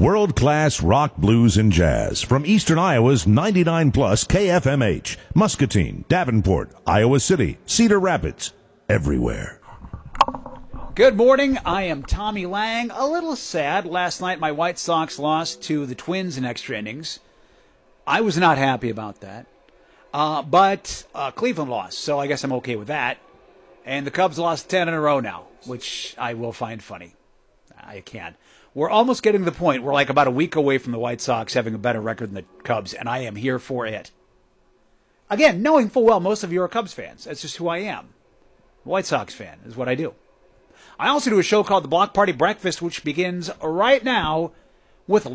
World-class rock, blues, and jazz from Eastern Iowa's 99 plus KFMH, Muscatine, Davenport, Iowa City, Cedar Rapids, everywhere. Good morning. I am Tommy Lang. A little sad. Last night my White Sox lost to the Twins in extra innings. I was not happy about that. But Cleveland lost, so I guess I'm okay with that. And the Cubs lost 10 in a row now, which I will find funny. I can. We're almost getting to the point. We're like about a week away from the White Sox having a better record than the Cubs, and I am here for it. Again, knowing full well most of you are Cubs fans. That's just who I am. White Sox fan is what I do. I also do a show called The Block Party Breakfast, which begins right now with